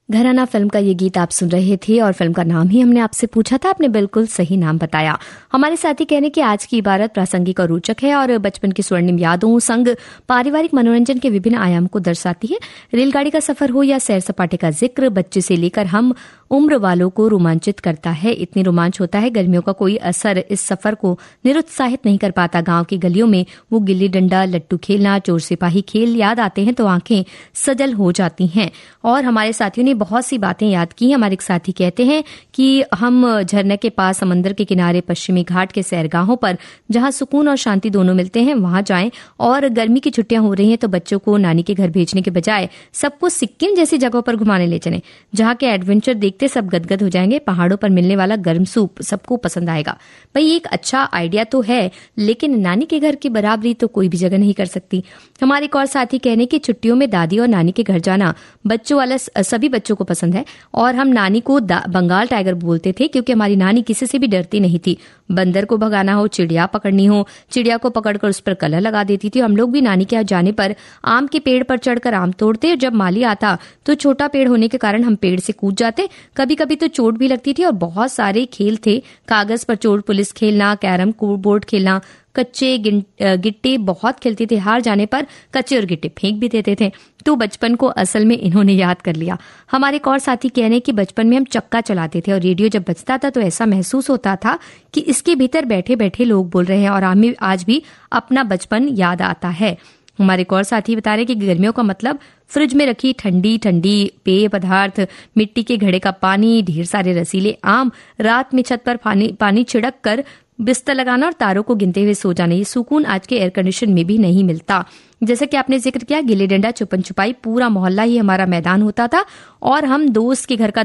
घराना फिल्म का ये गीत आप सुन रहे थे और फिल्म का नाम ही हमने आपसे पूछा था, आपने बिल्कुल सही नाम बताया। हमारे साथी कहने की आज की इबारत प्रासंगिक और रोचक है और बचपन की स्वर्णिम यादों संग पारिवारिक मनोरंजन के विभिन्न आयाम को दर्शाती है। रेलगाड़ी का सफर हो या सैर सपाटे का जिक्र, बच्चे से लेकर हम उम्र वालों को रोमांचित करता है। इतनी रोमांच होता है, गर्मियों का कोई असर इस सफर को निरुत्साहित नहीं कर पाता। गांव की गलियों में वो गिल्ली डंडा, लट्टू खेलना, चोर सिपाही खेल याद आते हैं तो आंखें सजल हो जाती हैं। और हमारे साथियों ने बहुत सी बातें याद की। हमारे एक साथी कहते हैं कि हम झरने के पास, समंदर के किनारे, पश्चिमी घाट के सैरगाहों पर जहां सुकून और शांति दोनों मिलते हैं वहां जाएं। और गर्मी की छुट्टियां हो रही हैं तो बच्चों को नानी के घर भेजने के बजाय सबको सिक्किम जैसी जगहों पर घुमाने ले चलें, जहां के एडवेंचर देखते सब गदगद हो जाएंगे। पहाड़ों पर मिलने वाला गर्म सूप सबको पसंद आएगा। भाई एक अच्छा आइडिया तो है, लेकिन नानी के घर की बराबरी तो कोई भी जगह नहीं कर सकती। हमारे एक और साथी कहने की छुट्टियों में दादी और नानी के घर जाना बच्चों वाला सभी बच्चों को पसंद है। और हम नानी को बंगाल टाइगर बोलते थे क्योंकि हमारी नानी किसी से भी डरती नहीं थी। बंदर को भगाना हो, चिड़िया पकड़नी हो, चिड़िया को पकड़कर उस पर कलर लगा देती थी। हम लोग भी नानी के यहाँ जाने पर आम के पेड़ पर चढ़कर आम तोड़ते। जब माली आता तो छोटा पेड़ होने के कारण हम पेड़ से कूद जाते। कभी कभी तो चोट भी लगती थी। और बहुत सारे खेल थे, कागज पर चोर पुलिस खेलना, कैरम बोर्ड खेलना, कच्चे गिट्टे बहुत खेलते थे। हार जाने पर कच्चे और गिट्टे फेंक भी देते थे। तो बचपन को असल में इन्होंने याद कर लिया। हमारे एक और साथी कहने कि बचपन में हम चक्का चलाते थे और रेडियो जब बजता था तो ऐसा महसूस होता था कि इसके भीतर बैठे बैठे लोग बोल रहे हैं। और हमें आज भी अपना बचपन याद आता है। हमारे एक और साथी बता रहे कि गर्मियों का मतलब फ्रिज में रखी ठंडी ठंडी पेय पदार्थ, मिट्टी के घड़े का पानी, ढेर सारे रसीले आम, रात में छत पर पानी छिड़क कर बिस्तर लगाना और तारों को गिनते हुए सो जाना। ये सुकून आज के एयर कंडीशन में भी नहीं मिलता। जैसा कि आपने जिक्र किया, गिल्ली डंडा, छुपन छुपाई, पूरा मोहल्ला ही हमारा मैदान होता था। और हम हर दोस्त के घर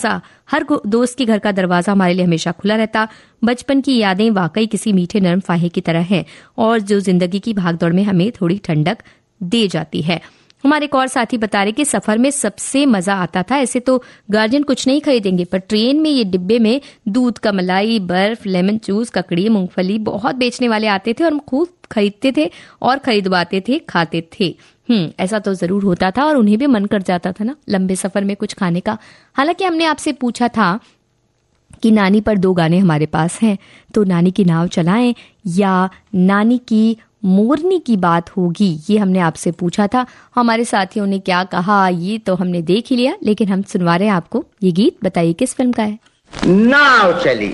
का दरवाजा हमारे लिए हमेशा खुला रहता। बचपन की यादें वाकई किसी मीठे नरम फाहे की तरह हैं और जो जिंदगी की भागदौड़ में हमें थोड़ी ठंडक दे जाती है। हमारे एक और साथी बता रहे कि सफर में सबसे मजा आता था। ऐसे तो गार्जियन कुछ नहीं खरीदेंगे, पर ट्रेन में ये डिब्बे में दूध का मलाई, बर्फ, लेमन जूस, ककड़ी, मूंगफली बहुत बेचने वाले आते थे और हम खूब खरीदते थे और खरीदवाते थे, खाते थे। ऐसा तो जरूर होता था और उन्हें भी मन कर जाता था ना लंबे सफर में कुछ खाने का। हालांकि हमने आपसे पूछा था कि नानी पर 2 गाने हमारे पास हैं, तो नानी की नाव चलाएं या नानी की मोरनी की बात होगी, ये हमने आपसे पूछा था। हमारे साथियों ने क्या कहा ये तो हमने देख ही लिया, लेकिन हम सुनवा रहे हैं आपको ये गीत। बताइए किस फिल्म का है। नाव चली,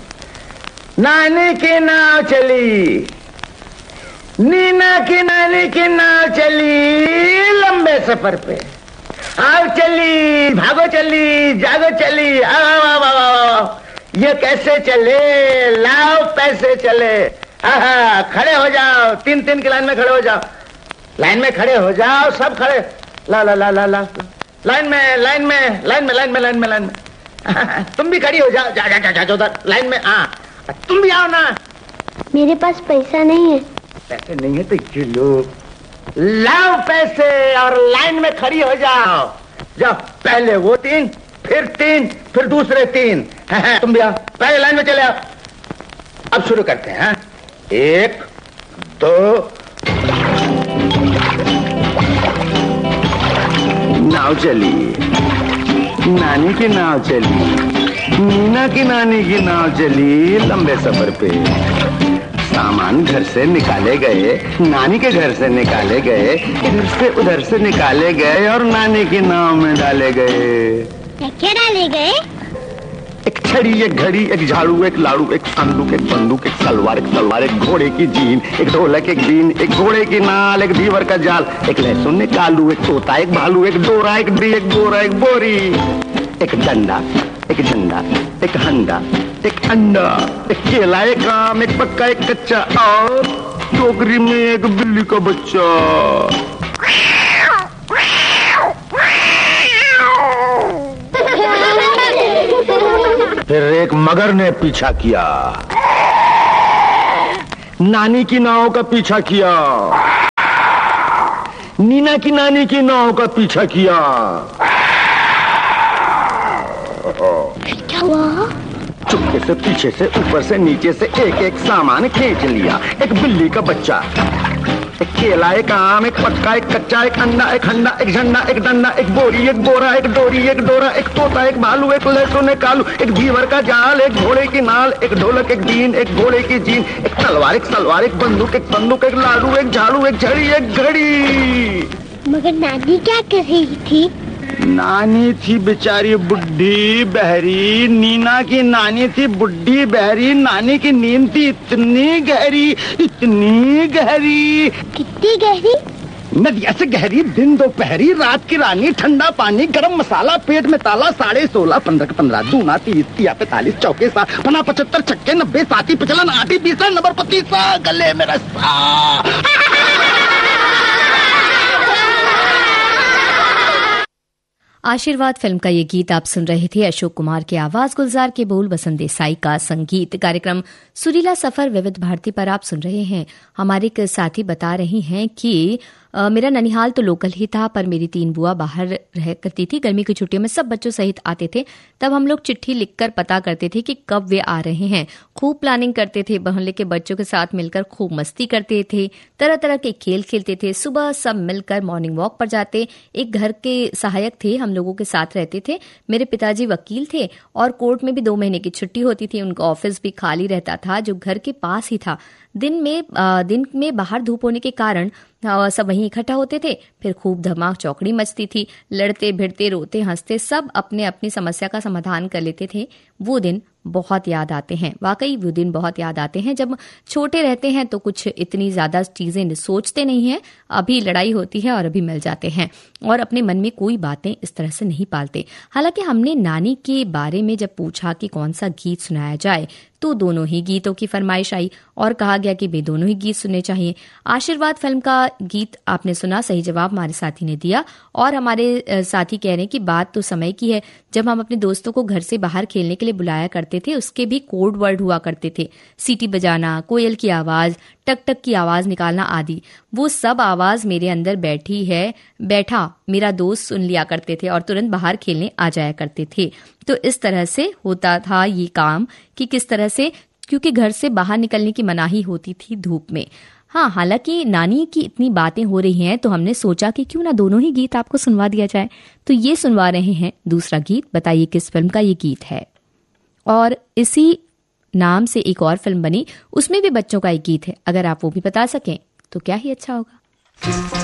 नानी की नाव चली, नीना की नानी की नाव चली लंबे सफर पे। आओ चली, भागो चली, जागो चली, ये कैसे चले, लाओ पैसे चले। खड़े हो जाओ, 3 की लाइन में खड़े हो जाओ, लाइन में खड़े हो जाओ, सब खड़े, ला ला ला ला ला लाइन में तुम भी खड़ी हो जाओ, जा उधर लाइन में। तुम भी आओ ना। मेरे पास पैसा नहीं है। पैसे नहीं है तो ये लो, लाओ पैसे और लाइन में खड़ी हो जाओ। जाओ, पहले वो 3, फिर दूसरे 3। तुम भी आओ, पहले लाइन में चले आओ। अब शुरू करते हैं। 1 2 नाव चली, नानी की नाव चली, नीना की नानी की नाव चली लंबे सफर पे। सामान घर से निकाले गए, नानी के घर से निकाले गए, इधर से उधर से निकाले गए और नानी की नाव में डाले गए। क्या डाले गए? एक छड़ी, एक घड़ी, एक झाड़ू, एक लाड़ू, एक संदूक, एक बंदूक, एक तलवार, एक घोड़े की जीन, एक ढोलक, एक बीन, एक घोड़े की नाल, एक दीवर का जाल, एक लहसुन, एक आलू, एक तोता, एक भालू, एक डोरा, एक डी, एक बोरा, एक बोरी, एक डंडा, एक झंडा, एक हंडा, एक अंडा, एक केला, एक आम, एक पक्का, एक कच्चा और टोकरी में एक बिल्ली का बच्चा। फिर एक मगर ने पीछा किया, नानी की नाव का पीछा किया, नीना की नानी की नाव का पीछा किया। क्या हुआ? चुपके से, पीछे से, ऊपर से, नीचे से एक एक सामान खींच लिया। एक बिल्ली का बच्चा, एक केला, एक आम, एक पक्का, एक कच्चा, एक अंडा, एक हंडा, एक झंडा, एक डंडा, एक बोरी, एक बोरा, एक डोरी, एक डोरा, एक तोता, एक भालू, एक लहसुन, एक आलू, एक बीवर का जाल, एक घोड़े की नाल, एक ढोलक, एक बीन, एक घोड़े की जीन, एक तलवार, एक सलवार, एक बंदूक, एक बंदूक, एक लाडू, एक झाड़ू, एक झड़ी, एक घड़ी। मगर नानी क्या कर रही थी? नानी थी बेचारी बुढ़ी बहरी। नीना की नानी थी बुढ़ी बहरी। नानी की नींद थी इतनी गहरी, इतनी गहरी। कितनी गहरी? नदिया से गहरी, दिन दोपहरी, रात की रानी, ठंडा पानी, गरम मसाला, पेट में ताला, 16.5, 15 15, दूना 30, 45, चौके 7, 75, छक्के 90, 7 55, 8 20, नंबर 25, गले में रस्सा। आशीर्वाद फिल्म का ये गीत आप सुन रहे थे। अशोक कुमार की आवाज, गुलजार के बोल, बसंत देसाई का संगीत। कार्यक्रम सुरीला सफर विविध भारती पर आप सुन रहे हैं। हमारे एक साथी बता रही हैं कि मेरा ननिहाल तो लोकल ही था, पर मेरी 3 बुआ बाहर रह करती थी। गर्मी की छुट्टियों में सब बच्चों सहित आते थे। तब हम लोग चिट्ठी लिखकर पता करते थे कि कब वे आ रहे हैं। खूब प्लानिंग करते थे, मोहल्ले के बच्चों के साथ मिलकर खूब मस्ती करते थे, तरह तरह के खेल खेलते थे। सुबह सब मिलकर मॉर्निंग वॉक पर जाते। एक घर के सहायक थे, हम लोगों के साथ रहते थे। मेरे पिताजी वकील थे और कोर्ट में भी 2 महीने की छुट्टी होती थी। उनका ऑफिस भी खाली रहता था, जो घर के पास ही था। दिन में बाहर धूप होने के कारण सब वहीं इकट्ठा होते थे। फिर खूब धमाक चौकड़ी मचती थी। लड़ते भिड़ते, रोते हंसते, सब अपने अपनी समस्या का समाधान कर लेते थे। वो दिन बहुत याद आते हैं। वाकई वो दिन बहुत याद आते हैं। जब छोटे रहते हैं तो कुछ इतनी ज्यादा चीजें सोचते नहीं हैं। अभी लड़ाई होती है और अभी मिल जाते हैं और अपने मन में कोई बातें इस तरह से नहीं पालते। हालांकि हमने नानी के बारे में जब पूछा कि कौन सा गीत सुनाया जाए तो दोनों ही गीतों की फरमाइश आई और कहा गया कि वे दोनों ही गीत सुनने चाहिए। आशीर्वाद फिल्म का गीत आपने सुना, सही जवाब हमारे साथी ने दिया। और हमारे साथी कह रहे हैं कि बात तो समय की है जब हम अपने दोस्तों को घर से बाहर खेलने के लिए बुलाया करते थे। उसके भी कोड वर्ड हुआ करते थे, सीटी बजाना, कोयल की आवाज, टक टक की आवाज निकालना आदि। वो सब आवाज मेरे अंदर बैठा मेरा दोस्त सुन लिया करते थे और तुरंत बाहर खेलने आ जाया करते थे। तो इस तरह से होता था ये काम कि किस तरह से, क्योंकि घर से बाहर निकलने की मनाही होती थी धूप में। हाँ, हालांकि नानी की इतनी बातें हो रही हैं तो हमने सोचा कि क्यों ना दोनों ही गीत आपको सुनवा दिया जाए। तो ये सुनवा रहे हैं दूसरा गीत। बताइए किस फिल्म का ये गीत है। और इसी नाम से एक और फिल्म बनी, उसमें भी बच्चों का एक गीत है। अगर आप वो भी बता सकें तो क्या ही अच्छा होगा।